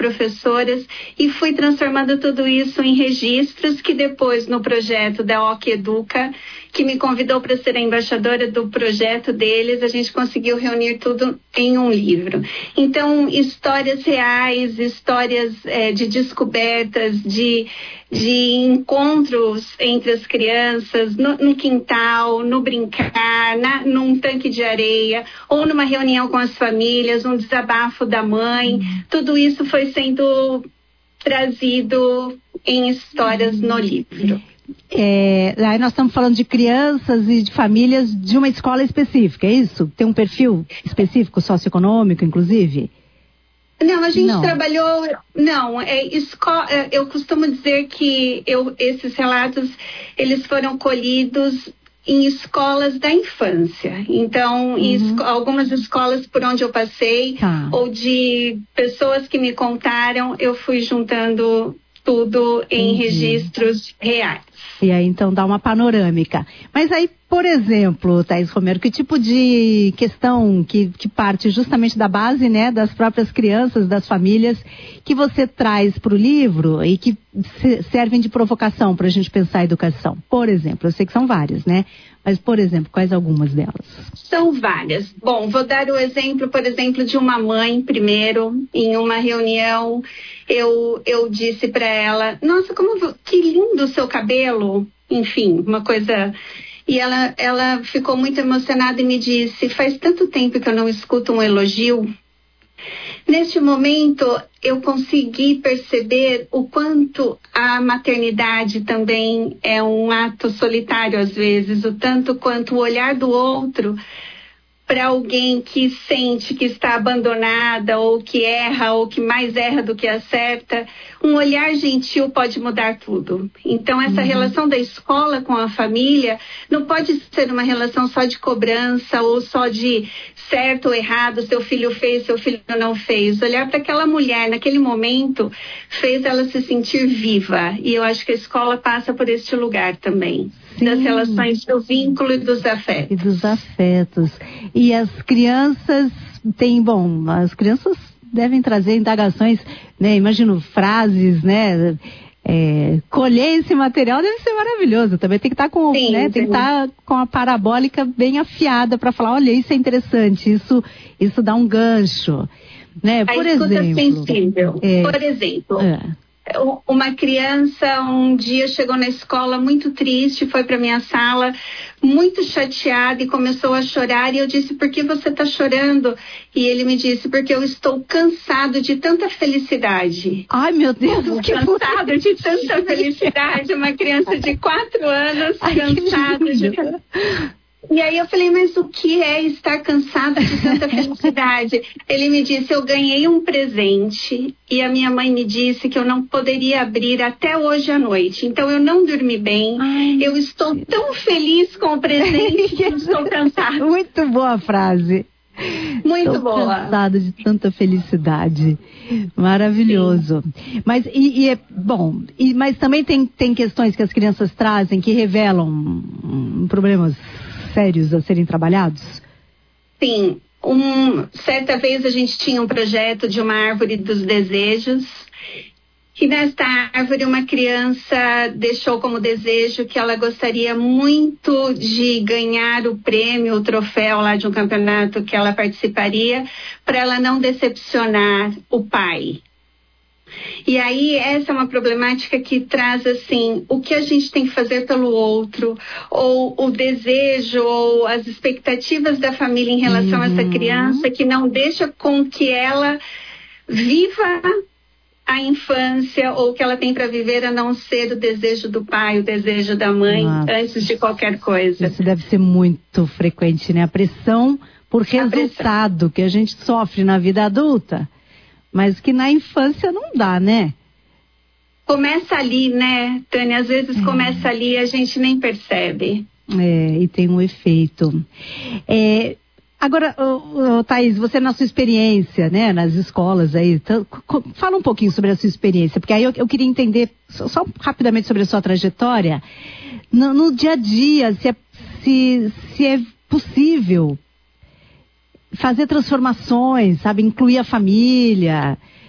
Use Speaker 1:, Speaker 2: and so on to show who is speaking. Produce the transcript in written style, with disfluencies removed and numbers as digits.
Speaker 1: professoras, e fui transformando tudo isso em registros que depois, no projeto da OC Educa, que me convidou para ser a embaixadora do projeto deles, a gente conseguiu reunir tudo em um livro. Então, histórias reais, histórias de descobertas, de encontros entre as crianças, no quintal, no brincar, num tanque de areia, ou numa reunião com as famílias, um desabafo da mãe. Tudo isso foi sendo trazido em histórias no livro.
Speaker 2: Aí nós estamos falando de crianças e de famílias de uma escola específica, é isso? Tem um perfil específico, socioeconômico, inclusive?
Speaker 1: Não, a gente trabalhou... Não, eu costumo dizer que esses relatos, eles foram colhidos em escolas da infância. Então, algumas escolas por onde eu passei, ou de pessoas que me contaram, eu fui juntando tudo em registros reais.
Speaker 2: E aí, então, dá uma panorâmica. Mas aí, por exemplo, Thaís Romero, que tipo de questão que parte justamente da base, né, das próprias crianças, das famílias, que você traz para o livro e que servem de provocação para a gente pensar a educação? Por exemplo, eu sei que são várias, né? Mas, por exemplo, quais algumas delas? São várias.
Speaker 1: Bom, vou dar o exemplo, por exemplo, de uma mãe, primeiro, em uma reunião, eu disse para ela, nossa, que lindo o seu cabelo, enfim, uma coisa... E ela ficou muito emocionada e me disse, faz tanto tempo que eu não escuto um elogio. Neste momento, eu consegui perceber o quanto a maternidade também é um ato solitário às vezes, o tanto quanto o olhar do outro para alguém que sente que está abandonada ou que erra ou que mais erra do que acerta, um olhar gentil pode mudar tudo. Então essa relação da escola com a família não pode ser uma relação só de cobrança ou só de certo ou errado, seu filho fez, seu filho não fez. Olhar para aquela mulher naquele momento fez ela se sentir viva, e eu acho que a escola passa por este lugar também. Sim. Das relações, do vínculo e dos afetos.
Speaker 2: E as crianças as crianças devem trazer indagações, né? Imagino frases, né? Colher esse material deve ser maravilhoso. Também tem que estar com,
Speaker 1: sim,
Speaker 2: né? Tem que estar com a parabólica bem afiada para falar, olha, isso é interessante, isso dá um gancho, né?
Speaker 1: Por exemplo, sensível. Por exemplo, uma criança um dia chegou na escola muito triste, foi para minha sala muito chateada e começou a chorar, e eu disse, por que você está chorando? E ele me disse, porque eu estou cansado de tanta felicidade.
Speaker 2: Ai, meu Deus,
Speaker 1: cansado de tanta felicidade. Uma criança de 4 anos cansada de... E aí eu falei, mas o que é estar cansado de tanta felicidade? Ele me disse, eu ganhei um presente e a minha mãe me disse que eu não poderia abrir até hoje à noite. Então eu não dormi bem, eu estou tão feliz com o presente que eu estou cansada.
Speaker 2: Muito boa a frase.
Speaker 1: Muito boa.
Speaker 2: Cansado de tanta felicidade. Maravilhoso. Sim. Mas, mas também tem questões que as crianças trazem que revelam problemas sérios a serem trabalhados?
Speaker 1: Sim. Certa vez a gente tinha um projeto de uma árvore dos desejos, e nesta árvore uma criança deixou como desejo que ela gostaria muito de ganhar o prêmio, o troféu lá de um campeonato que ela participaria, para ela não decepcionar o pai. E aí essa é uma problemática que traz assim, o que a gente tem que fazer pelo outro, ou o desejo, ou as expectativas da família em relação a essa criança, que não deixa com que ela viva a infância, ou que ela tem para viver a não ser o desejo do pai, o desejo da mãe, antes de qualquer coisa.
Speaker 2: Isso deve ser muito frequente, né? A pressão por resultado que a gente sofre na vida adulta. Mas que na infância não dá, né?
Speaker 1: Começa ali, né, Tânia? Às vezes começa ali e a gente nem percebe.
Speaker 2: E tem um efeito. Agora, Thaís, você na sua experiência, né, nas escolas aí, fala um pouquinho sobre a sua experiência, porque aí eu queria entender, só rapidamente sobre a sua trajetória, no dia a dia, se é possível fazer transformações, sabe, incluir a família,